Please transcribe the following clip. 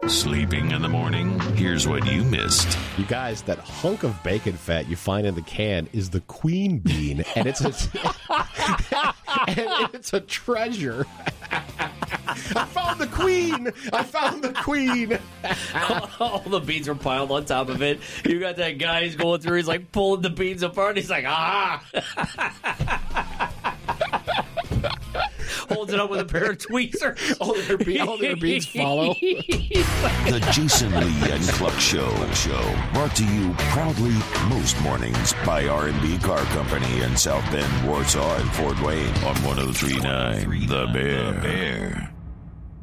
Sleeping in the morning? Here's what you missed. You guys, that hunk of bacon fat you find in the can is the queen bean, and it's a and it's a treasure. I found the queen! I found the queen! All the beans are piled on top of it. You got that guy who's going through, he's like pulling the beans apart. He's like, ah! Holds it up with a pair of tweezers. All their beans follow. The Jason Lee and Cluck Show. Brought to you proudly most mornings by R&B Car Company in South Bend, Warsaw, and Fort Wayne on 103.9 The Bear.